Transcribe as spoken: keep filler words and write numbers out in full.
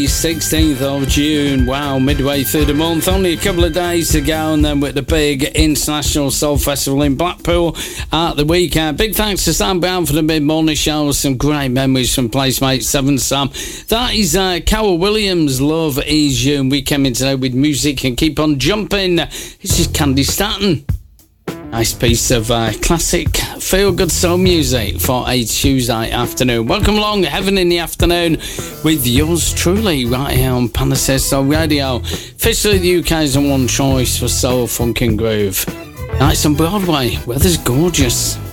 sixteenth of June. Wow, midway through the month. Only a couple of days to go, and then with the big International Soul Festival in Blackpool at the weekend. Big thanks to Sam Brown for the mid-morning show. Some great memories from Placemate seven Sam. That is uh, Carol Williams, Love Is You. And we came in today with music and keep on jumping. This is Candy Staton. Nice piece of uh, classic feel-good soul music for a Tuesday afternoon. Welcome along, Heaven in the Afternoon, with yours truly, right here on Panacea Soul Radio. Officially the U K's number one choice for soul, funk and groove. Nights on Broadway, weather's gorgeous.